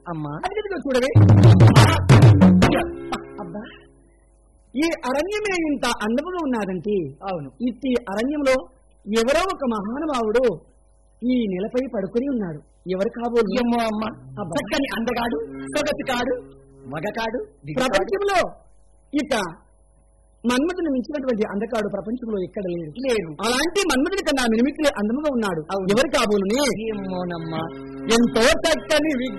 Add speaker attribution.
Speaker 1: అమ్మా
Speaker 2: అదిగదిగో చూడవే. అబ్బా, ఈ అరణ్యమే ఇంత అందముగా ఉన్నదంటే
Speaker 1: అవును.
Speaker 2: ఇట్టి అరణ్యంలో ఎవరో ఒక మహానుభావుడు ఈ నెలపై పడుకుని ఉన్నాడు. ఎవరు కాబోలు?
Speaker 1: ఏమో అమ్మ,
Speaker 2: అబ్బా.
Speaker 1: చక్కని అందగాడు, సొగతికాడు, మగకాడు,
Speaker 2: ప్రపంచంలో ఇక మన్మథుని మించినటువంటి అందగాడు ప్రపంచంలో ఎక్కడ లేడు.
Speaker 1: లేరు.
Speaker 2: అలాంటి మన్మథుని కన్నా మినిమిక్కి అందముగా ఉన్నాడు.
Speaker 1: అవును.
Speaker 2: ఎవరు కాబోలు?
Speaker 1: ఏమోనమ్మా,
Speaker 2: ఎంతో చక్కని